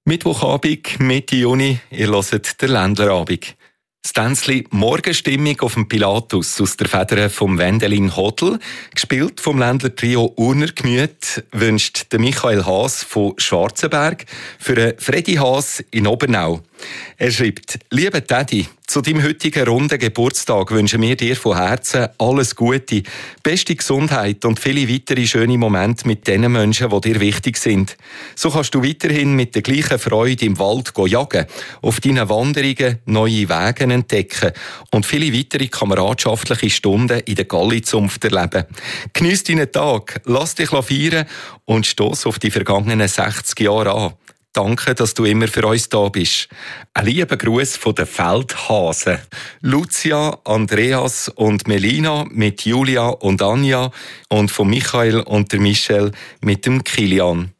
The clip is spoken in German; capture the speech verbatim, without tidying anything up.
Mittwochabend, Mitte Juni, ihr hört den Ländlerabend. Das Tänzli «Morgenstimmung» auf dem Pilatus aus der Feder vom Wendelin Hodl, gespielt vom Ländler-Trio Urner Gemüt, wünscht der Michael Haas von Schwarzenberg für einen Freddy Haas in Obernau. Er schreibt: «Lieber Teddy, zu deinem heutigen runden Geburtstag wünschen wir dir von Herzen alles Gute, beste Gesundheit und viele weitere schöne Momente mit den Menschen, die dir wichtig sind. So kannst du weiterhin mit der gleichen Freude im Wald jagen, auf deinen Wanderungen neue Wege entdecken und viele weitere kameradschaftliche Stunden in der Galli-Zunft erleben. Geniess deinen Tag, lass dich feiern und stoss auf die vergangenen sechzig Jahre an. Danke, dass du immer für uns da bist.» Ein lieber Gruß von den Feldhasen. Lucia, Andreas und Melina mit Julia und Anja und von Michael und der Michelle mit dem Kilian.